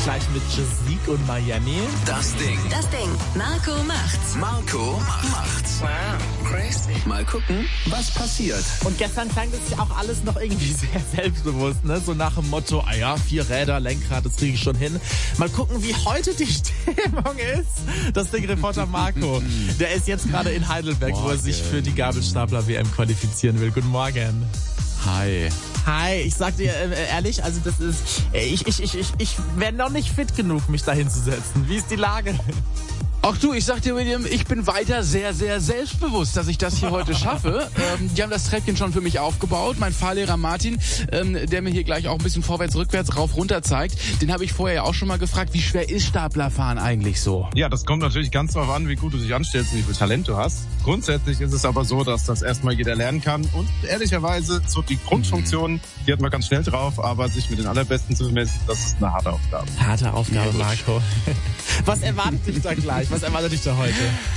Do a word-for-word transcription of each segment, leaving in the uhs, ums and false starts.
Gleich mit Jessique und Miami. Das Ding. Das Ding. Marco macht's. Marco macht's. Wow, crazy. Mal gucken, was passiert. Und gestern klang das ja auch alles noch irgendwie sehr selbstbewusst, ne? So nach dem Motto, ah ja, vier Räder, Lenkrad, das kriege ich schon hin. Mal gucken, wie heute die Stimmung ist. Das Ding-Reporter Marco, der ist jetzt gerade in Heidelberg, Morgen. Wo er sich für die Gabelstapler-W M qualifizieren will. Guten Morgen. Hi. Hi, ich sag dir äh, ehrlich, also das ist, ich, ich, ich, ich, ich wäre noch nicht fit genug, mich da hinzusetzen. Wie ist die Lage? Ach du, ich sag dir, William, ich bin weiter sehr, sehr selbstbewusst, dass ich das hier heute schaffe. Ähm, die haben das Treppchen schon für mich aufgebaut. Mein Fahrlehrer Martin, ähm, der mir hier gleich auch ein bisschen vorwärts, rückwärts, rauf, runter zeigt, den habe ich vorher ja auch schon mal gefragt, wie schwer ist Staplerfahren eigentlich so? Ja, das kommt natürlich ganz darauf an, wie gut du dich anstellst und wie viel Talent du hast. Grundsätzlich ist es aber so, dass das erstmal jeder lernen kann. Und ehrlicherweise, so die Grundfunktionen, die hat man ganz schnell drauf, aber sich mit den Allerbesten zu messen, das ist eine harte Aufgabe. Harte Aufgabe, Ja, Marco. Was erwartet dich da gleich? Was erwartet dich da heute?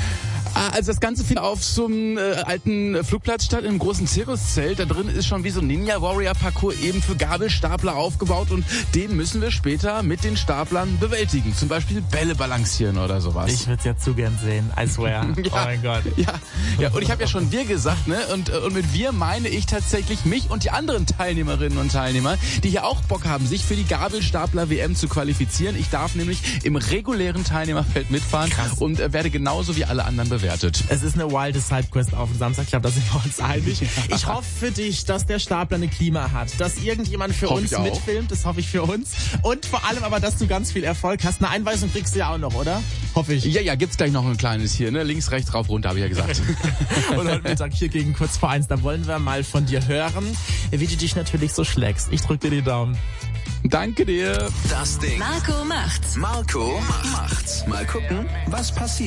Also das Ganze findet auf so einem äh, alten Flugplatz statt, in einem großen Zirkuszelt. Da drin ist schon wie so ein Ninja-Warrior-Parcours eben für Gabelstapler aufgebaut und den müssen wir später mit den Staplern bewältigen. Zum Beispiel Bälle balancieren oder sowas. Ich würde es ja zu gern sehen, I swear. Ja, oh mein Gott. Ja, ja, und ich habe ja schon wir gesagt, ne? Und, und mit wir meine ich tatsächlich mich und die anderen Teilnehmerinnen und Teilnehmer, die hier auch Bock haben, sich für die Gabelstapler-W M zu qualifizieren. Ich darf nämlich im regulären Teilnehmerfeld mitfahren. Krass. Und äh, werde genauso wie alle anderen bewertet. Es ist eine wilde Sidequest auf dem Samstag, ich glaube, da sind wir uns einig. Ich hoffe für dich, dass der Stapler eine Klima hat, dass irgendjemand für Hoff uns ich auch. mitfilmt, das hoffe ich für uns. Und vor allem aber, dass du ganz viel Erfolg hast. Eine Einweisung kriegst du ja auch noch, oder? Hoffe ich. Ja, ja, gibt's gleich noch ein kleines hier, ne? Links, rechts, rauf, runter, habe ich ja gesagt. Und heute Mittag hier gegen kurz vor eins, da wollen wir mal von dir hören, wie du dich natürlich so schlägst. Ich drück dir die Daumen. Danke dir. Das Ding. Marco macht's. Marco macht's. Mal gucken, was passiert.